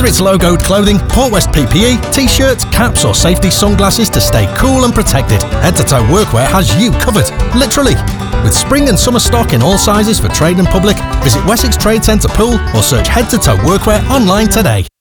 it's logoed clothing, Port West PPE, t-shirts, caps or safety sunglasses to stay cool and protected, Head to Toe Workwear has you covered, literally. With spring and summer stock in all sizes for trade and public, visit Wessex Trade Centre Pool or search Head to Toe Workwear online today.